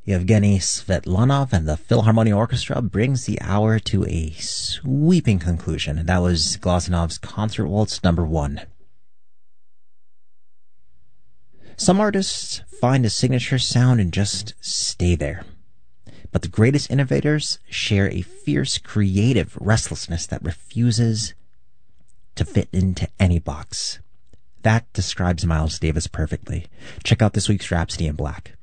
Yevgeny Svetlanov and the Philharmonic Orchestra brings the hour to a sweeping conclusion, and that was Glasenov's Concert Waltz No. 1. Some artists find a signature sound and just stay there. But the greatest innovators share a fierce, creative restlessness that refuses to fit into any box. That describes Miles Davis perfectly. Check out this week's Rhapsody in Black.